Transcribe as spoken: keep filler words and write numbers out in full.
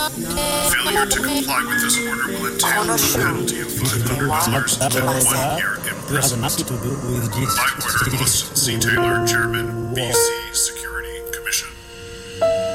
Failure to comply with this order will entail a penalty of five hundred dollars and one year You have imprisonment. nothing to do with this. By order, Lewis C. Taylor, Chairman, B C Security.